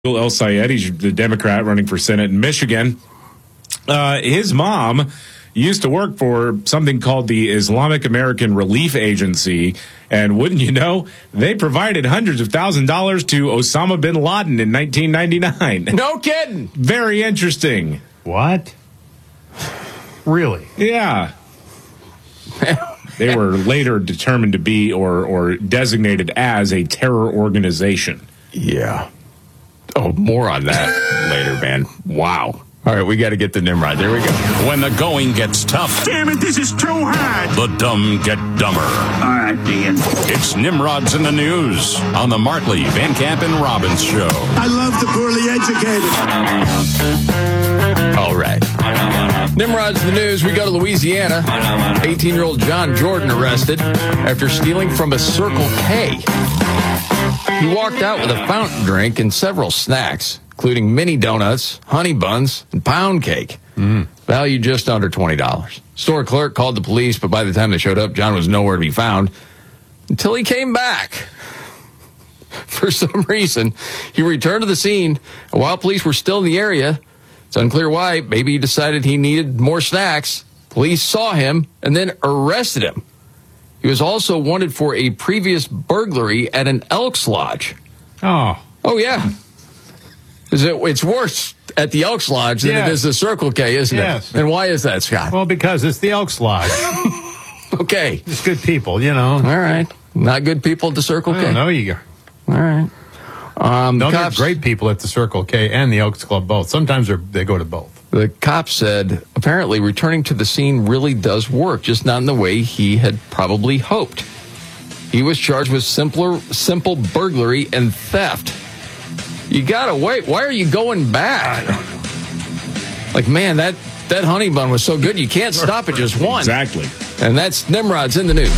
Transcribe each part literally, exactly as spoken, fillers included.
El-Sayed, he's the Democrat running for Senate in Michigan. Uh, his mom used to work for something called the Islamic American Relief Agency, and wouldn't you know, they provided hundreds of thousands of dollars to Osama bin Laden in nineteen ninety-nine. No kidding. Very interesting. What? Really? Yeah. They were later determined to be or, or designated as a terror organization. Yeah. Oh, more on that later, man. Wow. All right, we got to get to Nimrod. There we go. When the going gets tough. Damn it, this is too hard. The dumb get dumber. All right, Ian. It's Nimrod's in the News on the Markley, Van Camp, and Robbins Show. I love the poorly educated. All right. Nimrod's in the News. We go to Louisiana. eighteen-year-old John Jordan arrested after stealing from a Circle K. He walked out with a fountain drink and several snacks, including mini donuts, honey buns, and pound cake. Mm. Value just under twenty dollars. Store clerk called the police, but by the time they showed up, John was nowhere to be found until he came back. For some reason, he returned to the scene, and while police were still in the area, it's unclear why, maybe he decided he needed more snacks. Police saw him and then arrested him. He was also wanted for a previous burglary at an Elks Lodge. Oh. Oh, yeah. It's worse at the Elks Lodge than yes. it is the Circle K, isn't yes. it? And why is that, Scott? Well, because it's the Elks Lodge. Okay. It's good people, you know. All right. Not good people at the Circle K? No, you go. All right. Um, no, cops, they're great people at the Circle K and the Elks Club both. Sometimes they go to both. The cops said apparently returning to the scene really does work, just not in the way he had probably hoped. He was charged with simpler, simple burglary and theft. You gotta wait. Why are you going back? I don't know. Like, man, that, that honey bun was so good, you can't stop at just one. Exactly. And that's Nimrod's in the News.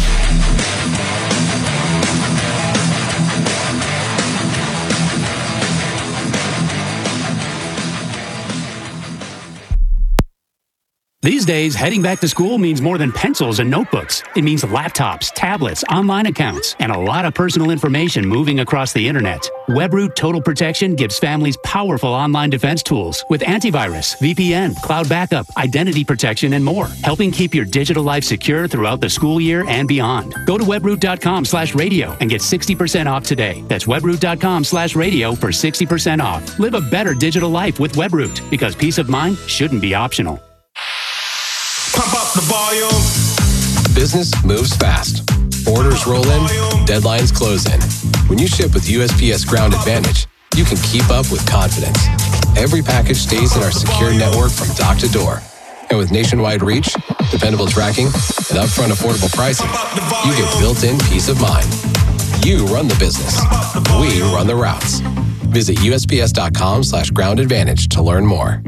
These days, heading back to school means more than pencils and notebooks. It means laptops, tablets, online accounts, and a lot of personal information moving across the internet. WebRoot Total Protection gives families powerful online defense tools with antivirus, V P N, cloud backup, identity protection, and more, helping keep your digital life secure throughout the school year and beyond. Go to webroot.com slash radio and get sixty percent off today. That's webroot.com slash radio for sixty percent off. Live a better digital life with WebRoot, because peace of mind shouldn't be optional. Pump up the volume. Business moves fast. Orders roll in, deadlines close in. When you ship with U S P S Ground Advantage, you can keep up with confidence. Every package stays in our secure network from dock to door. And with nationwide reach, dependable tracking, and upfront affordable pricing, you get built-in peace of mind. You run the business. We run the routes. Visit usps.com slash ground advantage to learn more.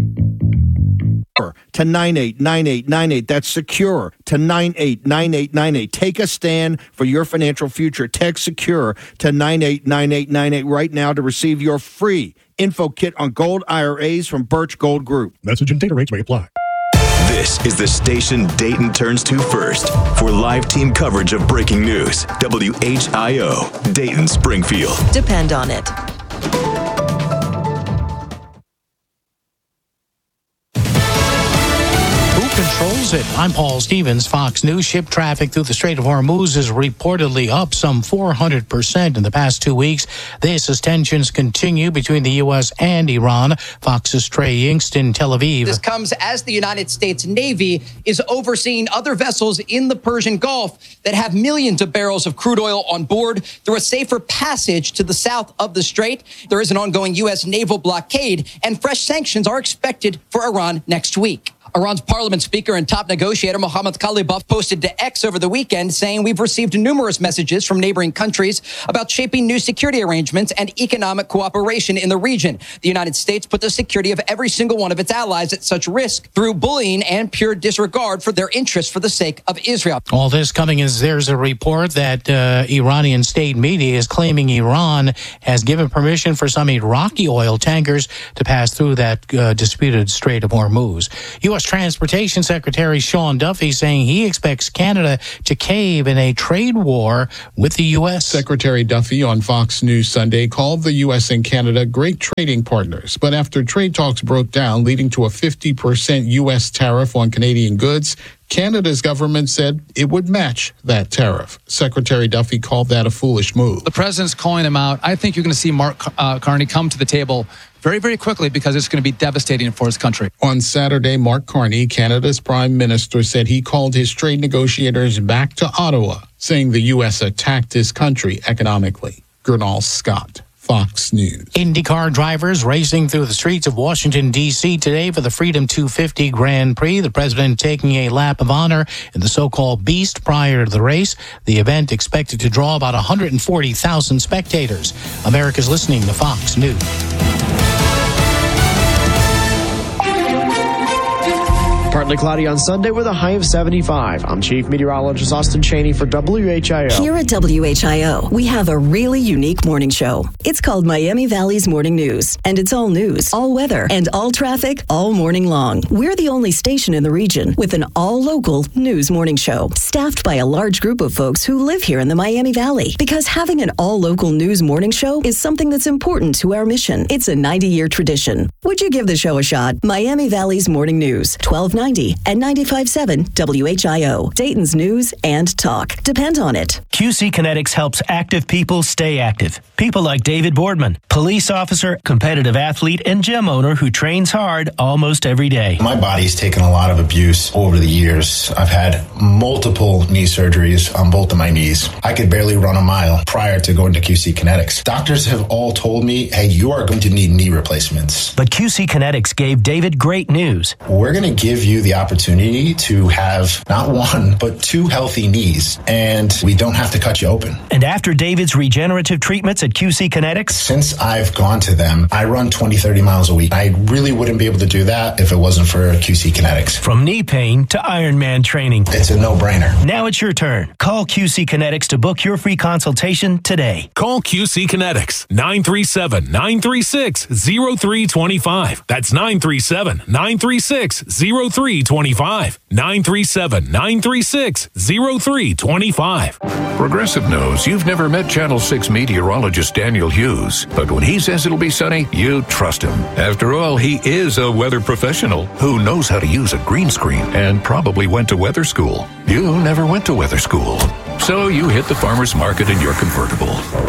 To nine eight nine eight nine eight. That's secure to nine eight nine eight nine eight. Take a stand for your financial future. Text secure to nine eight nine eight nine eight right now to receive your free info kit on gold I R As from Birch Gold Group. Message and data rates may apply. This is the station Dayton turns to first for live team coverage of breaking news. W H I O, Dayton Springfield. Depend on it. Controls it. I'm Paul Stevens, Fox News. Ship traffic through the Strait of Hormuz is reportedly up some four hundred percent in the past two weeks. This as tensions continue between the U S and Iran. Fox's Trey Yingst in Tel Aviv. This comes as the United States Navy is overseeing other vessels in the Persian Gulf that have millions of barrels of crude oil on board through a safer passage to the south of the strait. There is an ongoing U S naval blockade, and fresh sanctions are expected for Iran next week. Iran's parliament speaker and top negotiator Mohammad Khalibaf posted to X over the weekend saying, "We've received numerous messages from neighboring countries about shaping new security arrangements and economic cooperation in the region. The United States put the security of every single one of its allies at such risk through bullying and pure disregard for their interests for the sake of Israel." All this coming as there's a report that uh, Iranian state media is claiming Iran has given permission for some Iraqi oil tankers to pass through that uh, disputed Strait of Hormuz. U S Transportation Secretary Sean Duffy saying he expects Canada to cave in a trade war with the U S. Secretary Duffy on Fox News Sunday called the U S and Canada great trading partners. But after trade talks broke down, leading to a fifty percent U S tariff on Canadian goods, Canada's government said it would match that tariff. Secretary Duffy called that a foolish move. The president's calling him out. I think you're going to see Mark uh, Carney come to the table very, very quickly because it's going to be devastating for his country. On Saturday, Mark Carney, Canada's prime minister, said he called his trade negotiators back to Ottawa, saying the U S attacked his country economically. Gernal Scott, Fox News. IndyCar drivers racing through the streets of Washington, D C today for the Freedom two fifty Grand Prix. The president taking a lap of honor in the so-called Beast prior to the race. The event expected to draw about one hundred forty thousand spectators. America's listening to Fox News. Partly cloudy on Sunday with a high of seventy-five. I'm Chief Meteorologist Austin Cheney for W H I O. Here at W H I O, we have a really unique morning show. It's called Miami Valley's Morning News, and it's all news, all weather, and all traffic all morning long. We're the only station in the region with an all-local news morning show, staffed by a large group of folks who live here in the Miami Valley. Because having an all-local news morning show is something that's important to our mission. It's a ninety-year tradition. Would you give the show a shot? Miami Valley's Morning News, twelve ninety and ninety-five point seven W H I O, Dayton's news and talk. Depend on it. Q C Kinetics helps active people stay active. People like David Boardman, police officer, competitive athlete, and gym owner who trains hard almost every day. My body's taken a lot of abuse over the years. I've had multiple knee surgeries on both of my knees. I could barely run a mile prior to going to Q C Kinetics. Doctors have all told me, hey, you are going to need knee replacements. But Q C Kinetics gave David great news. We're going to give you the opportunity to have not one, but two healthy knees, and we don't have to cut you open. And after David's regenerative treatments at Q C Kinetics? Since I've gone to them, I run twenty, thirty miles a week. I really wouldn't be able to do that if it wasn't for Q C Kinetics. From knee pain to Ironman training. It's a no-brainer. Now it's your turn. Call Q C Kinetics to book your free consultation today. Call Q C Kinetics, nine three seven, nine three six, zero three two five. That's nine three seven, nine three six, zero three two five. nine three seven, nine three six, zero three two five. Progressive knows you've never met Channel six meteorologist Daniel Hughes, but when he says it'll be sunny, you trust him. After all, he is a weather professional who knows how to use a green screen and probably went to weather school. You never went to weather school, so you hit the farmer's market in your convertible.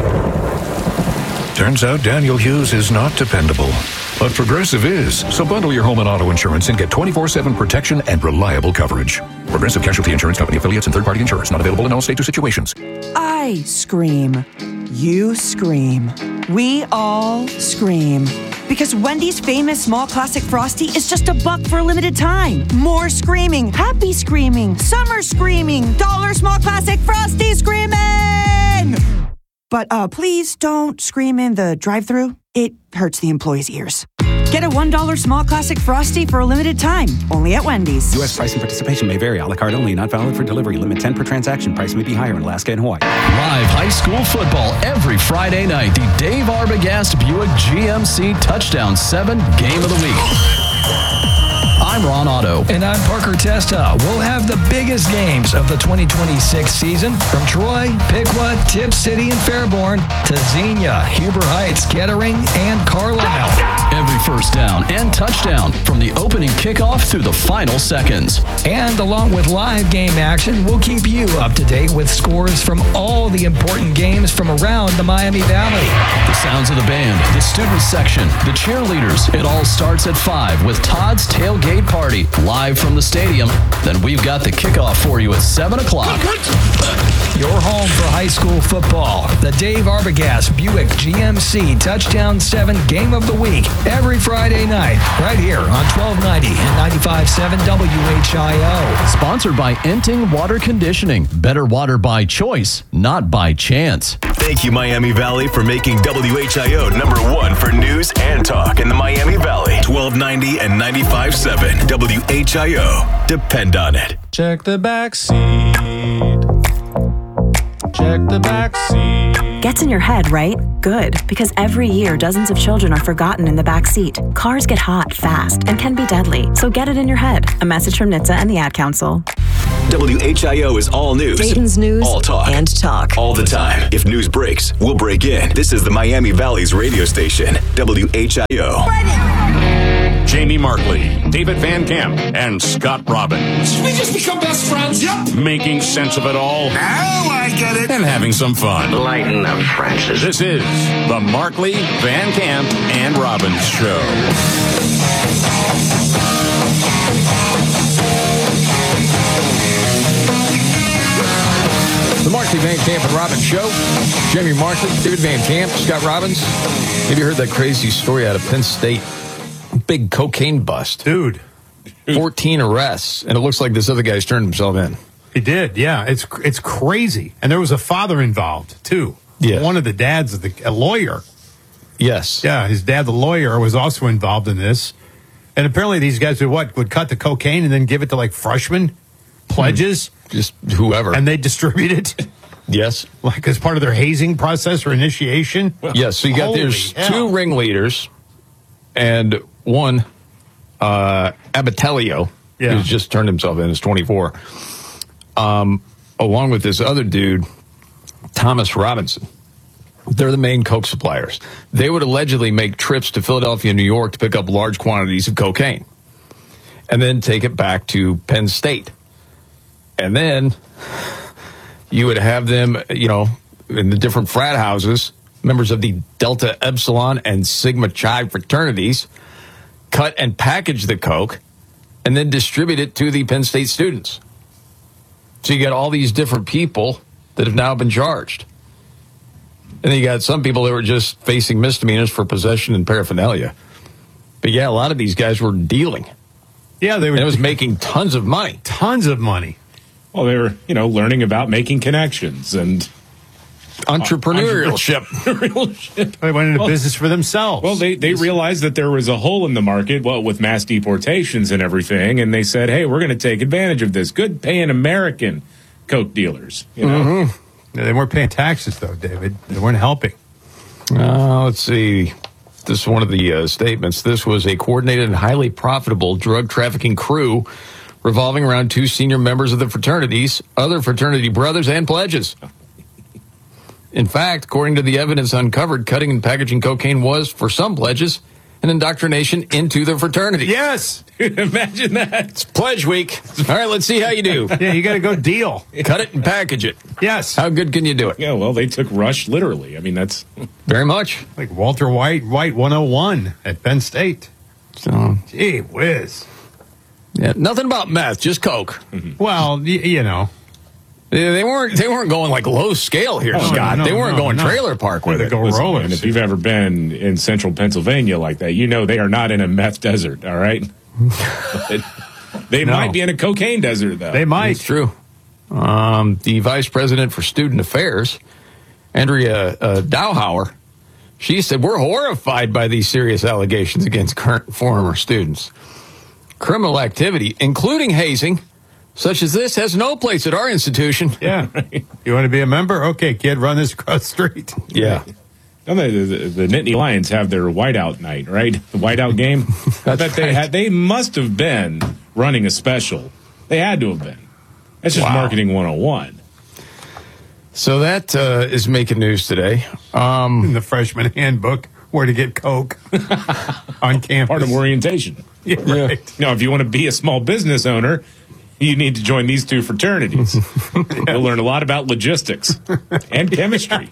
Turns out Daniel Hughes is not dependable, but Progressive is. So bundle your home and auto insurance and get twenty-four seven protection and reliable coverage. Progressive Casualty Insurance Company affiliates and third-party insurers. Not available in all states or situations. I scream. You scream. We all scream. Because Wendy's famous small classic Frosty is just a buck for a limited time. More screaming. Happy screaming. Summer screaming. Dollar small classic Frosty screaming! But uh, please don't scream in the drive-thru. It hurts the employees' ears. Get a one dollar small classic Frosty for a limited time, only at Wendy's. U S price and participation may vary. A la carte only, not valid for delivery. Limit ten per transaction. Price may be higher in Alaska and Hawaii. Live high school football every Friday night. The Dave Arbogast Buick G M C Touchdown seven Game of the Week. I'm Ron Otto. And I'm Parker Testa. We'll have the biggest games of the twenty twenty-six season from Troy, Piqua, Tip City, and Fairborn to Xenia, Huber Heights, Kettering, and Carlisle. Every first down and touchdown from the opening kickoff through the final seconds. And along with live game action, we'll keep you up to date with scores from all the important games from around the Miami Valley. The sounds of the band, the student section, the cheerleaders. It all starts at five with Todd's Tailgate Party live from the stadium. Then we've got the kickoff for you at seven o'clock. Your home for high school football. The Dave Arbogast Buick G M C Touchdown seven Game of the Week. Every Friday night, right here on twelve ninety and ninety-five point seven W H I O. Sponsored by Enting Water Conditioning. Better water by choice, not by chance. Thank you, Miami Valley, for making W H I O number one for news and talk in the Miami Valley. twelve ninety and ninety-five point seven W H I O. Depend on it. Check the back seat. check the back seat. Gets in your head, right? Good, because every year dozens of children are forgotten in the back seat. Cars get hot fast and can be deadly, so get it in your head. A message from N H T S A and the Ad Council. W H I O is all news. Dayton's news all talk. and talk. All the time. If news breaks, we'll break in. This is the Miami Valley's radio station, W H I O. Jamie Markley, David Van Camp, and Scott Robbins. Did we just become best friends? Yep. Making sense of it all. Now I get it. And having some fun. Lighten the Francis. This is the Markley, Van Camp, and Robbins Show. The Markley, Van Camp, and Robbins Show. Jamie Markley, David Van Camp, Scott Robbins. Have you heard that crazy story out of Penn State? Big cocaine bust. Dude. fourteen arrests, and it looks like this other guy's turned himself in. He did, yeah. It's it's crazy. And there was a father involved, too. Yeah. One of the dads, of the, a lawyer. Yes. Yeah, his dad, the lawyer, was also involved in this. And apparently these guys would what? Would cut the cocaine and then give it to, like, freshmen? Pledges? Just whoever. And they distribute it? Yes. Like as part of their hazing process or initiation? Yes, so you got Holy there's hell. two ringleaders and one uh, Abatelio, Yeah. who's just turned himself in, is twenty-four, um, along with this other dude, Thomas Robinson. They're the main coke suppliers. They would allegedly make trips to Philadelphia and New York to pick up large quantities of cocaine and then take it back to Penn State. And then you would have them, you know, in the different frat houses, members of the Delta Epsilon and Sigma Chi fraternities, cut and package the coke and then distribute it to the Penn State students. So you got all these different people that have now been charged. And then you got some people that were just facing misdemeanors for possession and paraphernalia. But yeah, a lot of these guys were dealing. Yeah, they were. And it was making tons of money. Tons of money. Well, they were, you know, learning about making connections and entrepreneurship. entrepreneurship. They went into Well, business for themselves. Well, they, they realized that there was a hole in the market, well, with mass deportations and everything, and they said, hey, we're going to take advantage of this. Good paying American coke dealers, you know? Mm-hmm. They weren't paying taxes, though, David. They weren't helping. Uh, let's see. This is one of the uh, statements. This was a coordinated and highly profitable drug trafficking crew revolving around two senior members of the fraternities, other fraternity brothers, and pledges. In fact, according to the evidence uncovered, cutting and packaging cocaine was, for some pledges, an indoctrination into the fraternity. Yes. Imagine that. It's pledge week. All right, let's see how you do. Yeah, you got to go deal. Cut it and package it. Yes. How good can you do it? Yeah, well, they took Rush literally. I mean, that's... Very much. Like Walter White, White one oh one at Penn State. So, gee whiz. Yeah, nothing about meth, just coke. Well, y- you know. They, they weren't They weren't going like low scale here, Oh, Scott. no, they weren't no, going no. trailer park with They it. go Listen, rollers. man, if you've ever been in central Pennsylvania like that, you know they are not in a meth desert, all right? But they No. might be in a cocaine desert, though. They might. It's true. Um, the vice president for student affairs, Andrea uh, Dowhauer, she said, we're horrified by these serious allegations against current and former students. Criminal activity, including hazing, such as this, has no place at our institution. Yeah. You want to be a member? Okay, kid, run this across the street. Yeah. No, the, the, the Nittany Lions have their whiteout night, right? The whiteout game. I bet they had. They must have been running a special. They had to have been. That's just Wow. marketing one oh one. So that uh, is making news today. Um, In the freshman handbook, where to get coke on campus. Part of orientation. Yeah, right. Now, if you want to be a small business owner, you need to join these two fraternities. You'll learn a lot about logistics and chemistry.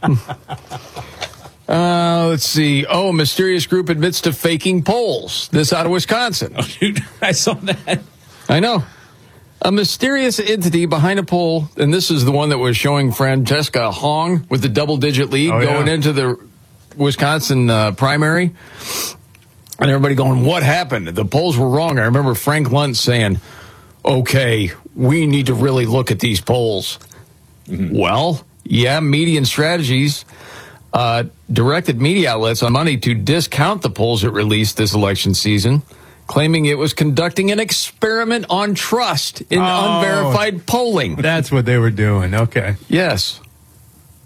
Uh, let's see. Oh, a mysterious group admits to faking polls. This out of Wisconsin. Oh, dude, I saw that. I know. A mysterious entity behind a poll, and this is the one that was showing Francesca Hong with the double-digit lead Oh, yeah. going into the Wisconsin uh, primary. And everybody going, what happened? The polls were wrong. I remember Frank Luntz saying, okay, we need to really look at these polls. Mm-hmm. Well, yeah, Median Strategies uh, directed media outlets on Monday to discount the polls it released this election season, claiming it was conducting an experiment on trust in Oh. unverified polling. That's what they were doing. Okay. Yes.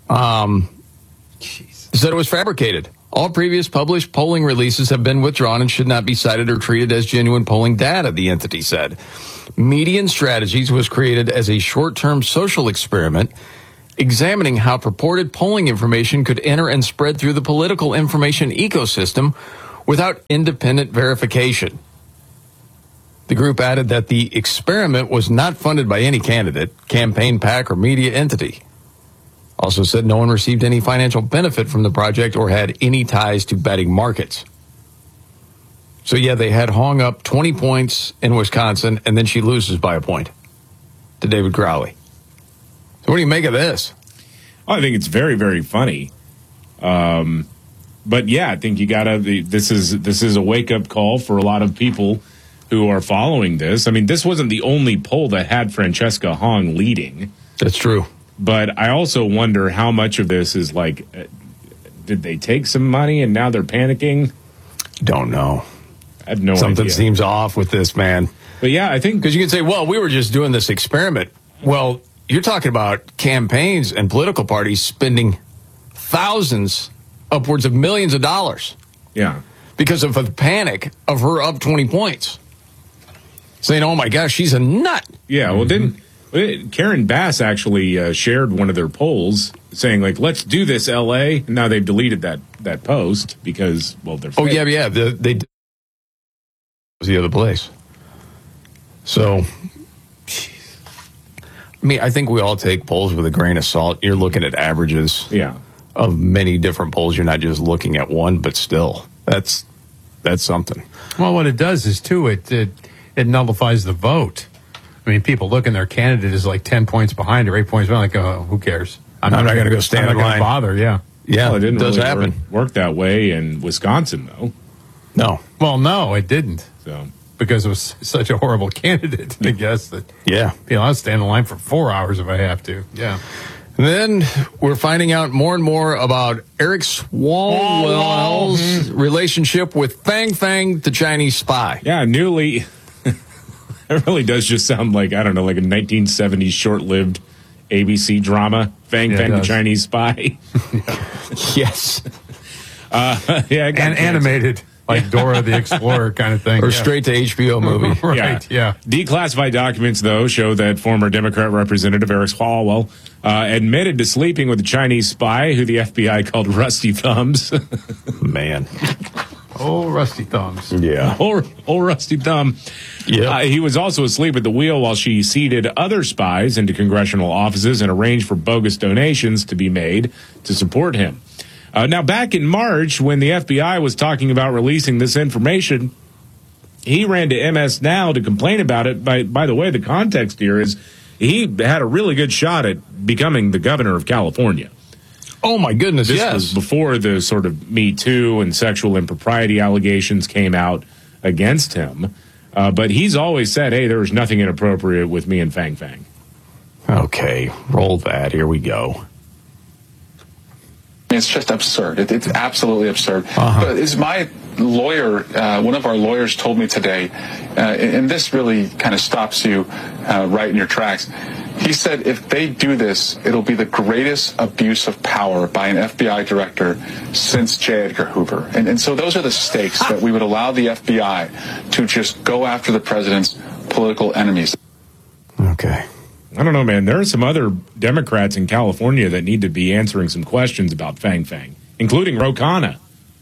Um, said it was fabricated. All previous published polling releases have been withdrawn and should not be cited or treated as genuine polling data, the entity said. Median Strategies was created as a short-term social experiment examining how purported polling information could enter and spread through the political information ecosystem without independent verification. The group added that the experiment was not funded by any candidate, campaign PAC, or media entity. Also said no one received any financial benefit from the project or had any ties to betting markets. So, yeah, they had Hong up twenty points in Wisconsin, and then she loses by a point to David Crowley. So what do you make of this? Oh, I think it's very, very funny. Um, but, yeah, I think you got to – this is this is a wake-up call for a lot of people who are following this. I mean, this wasn't the only poll that had Francesca Hong leading. That's true. But I also wonder how much of this is like, uh, did they take some money and now they're panicking? Don't know. I have no Something idea. seems off with this, man. But yeah, I think because you can say, well, we were just doing this experiment. Well, you're talking about campaigns and political parties spending thousands, upwards of millions of dollars. Yeah. Because of the panic of her up twenty points. Saying, oh my gosh, she's a nut. Yeah, well, didn't Karen Bass actually uh, shared one of their polls saying, like, let's do this, L A. And now they've deleted that, that post because, well, they're Oh, fake. yeah, yeah. The, they was the other place. So, I mean, I think we all take polls with a grain of salt. You're looking at averages yeah. of many different polls. You're not just looking at one, but still, that's that's something. Well, what it does is, too, it it, it nullifies the vote. I mean, people look and their candidate is like ten points behind or eight points behind. Like, oh, who cares? I'm not gonna go stand I'm in not gonna line. bother, yeah. Yeah, Well, it didn't does really happen. Work, work that way in Wisconsin, though. No. Well, no, it didn't. So because it was such a horrible candidate, I guess, that, Yeah. you know, I'll stand in line for four hours if I have to. Yeah. And then we're finding out more and more about Eric Swalwell's Oh, relationship with Fang Fang, the Chinese spy. Yeah, newly. It really does just sound like, I don't know, like a nineteen seventies short-lived A B C drama, Fang Yeah, it Fang the does. Chinese Spy. Yes. Uh, yeah, it got And canceled. animated, like Dora the Explorer kind of thing. Or yeah. straight to H B O movie. Right, yeah. Declassified documents, though, show that former Democrat Representative Eric Swalwell uh, admitted to sleeping with a Chinese spy who the F B I called Rusty Thumbs. Man. Oh, Rusty Thumbs. Yeah. Old, old Rusty Thumb. Yeah. Uh, he was also asleep at the wheel while she seated other spies into congressional offices and arranged for bogus donations to be made to support him. Uh, now, back in March, when the F B I was talking about releasing this information, he ran to M S Now to complain about it. By, by the way, the context here is he had a really good shot at becoming the governor of California. Oh, my goodness, This yes. was before the sort of Me Too and sexual impropriety allegations came out against him. Uh, but he's always said, hey, there was nothing inappropriate with me and Fang Fang. Okay, roll that. Here we go. It's just absurd. It, it's absolutely absurd. Uh-huh. But as my lawyer, uh, one of our lawyers told me today, uh, and this really kind of stops you uh, right in your tracks. He said if they do this, it'll be the greatest abuse of power by an F B I director since J. Edgar Hoover. And, and so those are the stakes that we would allow the F B I to just go after the president's political enemies. Okay. I don't know, man. There are some other Democrats in California that need to be answering some questions about Fang Fang, including Ro Khanna.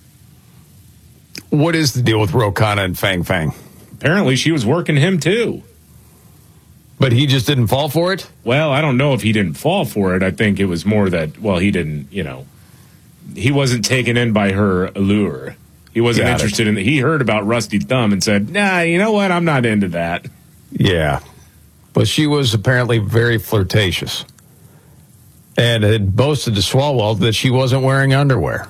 What is the deal with Ro Khanna and Fang Fang? Apparently, she was working him, too. But he just didn't fall for it? Well, I don't know if he didn't fall for it. I think it was more that, well, he didn't, you know, he wasn't taken in by her allure. He wasn't Got interested in it. He heard about Rusty Thumb and said, nah, you know what? I'm not into that. Yeah. But she was apparently very flirtatious. And had boasted to Swalwell that she wasn't wearing underwear.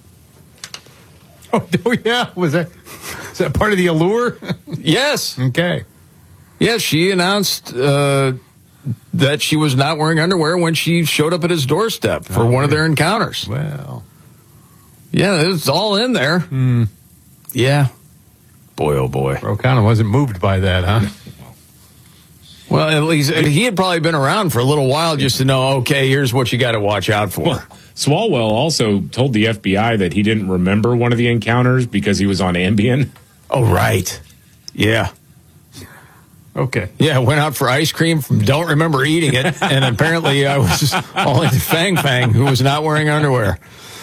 Oh, oh, yeah. Was that, is that part of the allure? Yes. Okay. Yes, she announced uh, that she was not wearing underwear when she showed up at his doorstep for Oh, one of yeah. their encounters. Well. Yeah, it's all in there. Hmm. Yeah. Boy, oh boy. Ro Khanna wasn't moved by that, huh? Well, at least he had probably been around for a little while just to know, okay, here's what you got to watch out for. Well, Swalwell also told the F B I that he didn't remember one of the encounters because he was on Ambien. Oh, right. Yeah. Okay. Yeah, went out for ice cream, don't remember eating it, and apparently I was all into Fang Fang, who was not wearing underwear.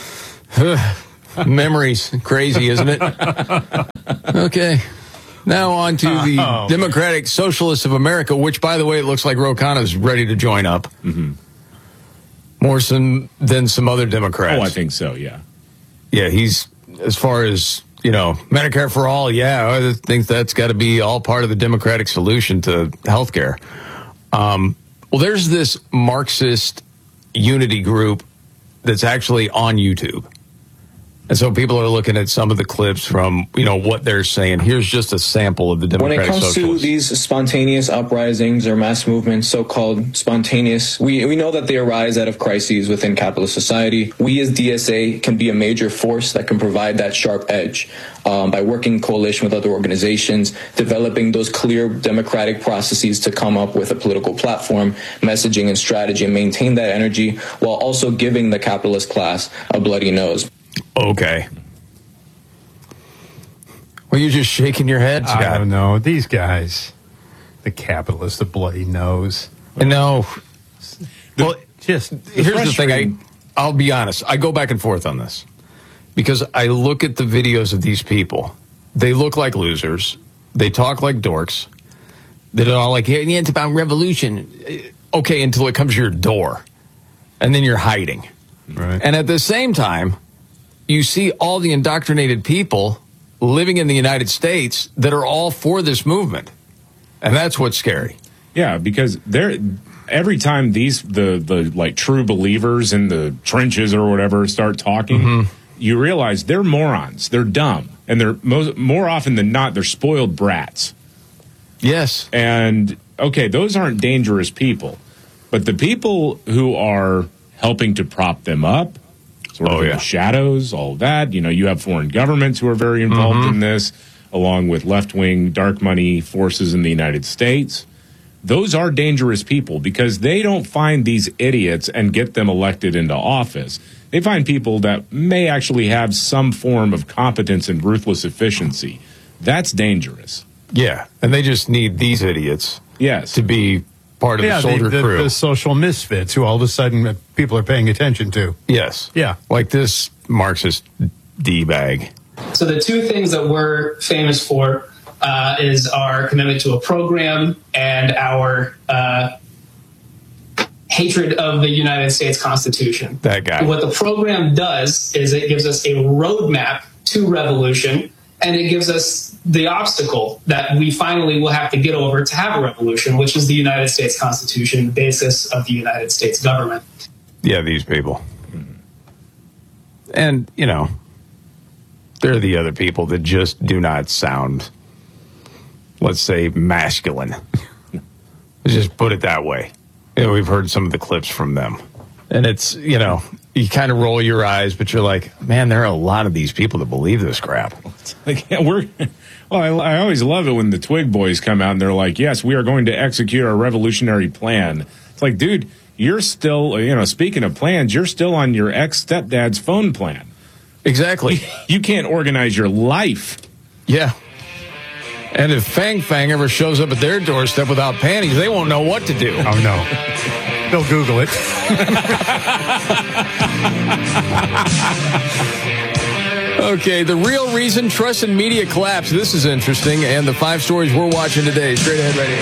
Memories. Crazy, isn't it? Okay. Now on to the oh, Democratic Socialists of America, which, by the way, it looks like Ro Khanna's ready to join up. Mm-hmm. More some, than some other Democrats. Oh, I think so, yeah. Yeah, he's, as far as, you know, Medicare for all, yeah, I think that's got to be all part of the Democratic solution to health care. Um, well, there's this Marxist unity group that's actually on YouTube. And so people are looking at some of the clips from, you know, what they're saying. Here's just a sample of the Democratic When it comes Socialists. to these spontaneous uprisings or mass movements, so-called spontaneous, we, we know that they arise out of crises within capitalist society. We as D S A can be a major force that can provide that sharp edge um, by working in coalition with other organizations, developing those clear democratic processes to come up with a political platform, messaging and strategy, and maintain that energy while also giving the capitalist class a bloody nose. Okay. Well, you're just shaking your head, Scott. I don't know. These guys, the capitalists, the bloody nose. No. Well, just here's the thing. I, I'll be honest. I go back and forth on this because I look at the videos of these people. They look like losers. They talk like dorks. They're all like, yeah, it's about revolution. Okay, until it comes to your door. And then you're hiding. Right. And at the same time, you see all the indoctrinated people living in the United States that are all for this movement. And that's what's scary. Yeah, because they're every time these the the like true believers in the trenches or whatever start talking, mm-hmm. you realize they're morons. They're dumb. And they're most, more often than not, they're spoiled brats. Yes. And okay, those aren't dangerous people. But the people who are helping to prop them up, sort of oh, in yeah. the shadows, all of that. You know, you have foreign governments who are very involved mm-hmm. in this, along with left-wing dark money forces in the United States. Those are dangerous people because they don't find these idiots and get them elected into office. They find people that may actually have some form of competence and ruthless efficiency. That's dangerous. Yeah, and they just need these idiots yes. to be part of yeah, the soldier the, the, crew. The social misfits who all of a sudden people are paying attention to. Yes. Yeah. Like this Marxist D-bag. So the two things that we're famous for uh, is our commitment to a program and our uh, hatred of the United States Constitution. That guy. What the program does is it gives us a roadmap to revolution, and it gives us the obstacle that we finally will have to get over to have a revolution, which is the United States Constitution, the basis of the United States government. Yeah, these people. And, you know, they're the other people that just do not sound, let's say, masculine. Let's just put it that way. You know, we've heard some of the clips from them. And it's, you know, you kind of roll your eyes, but you're like, man, there are a lot of these people that believe this crap. Like, yeah, we're, well, I, I always love it when the Twig Boys come out and they're like, yes, we are going to execute our revolutionary plan. It's like, dude, you're still, you know, speaking of plans, you're still on your ex-stepdad's phone plan. Exactly. You can't organize your life. Yeah. And if Fang Fang ever shows up at their doorstep without panties, they won't know what to do. Oh, no. They'll Google it. Okay, the real reason trust in media collapsed. This is interesting. And the five stories we're watching today. Straight ahead right here.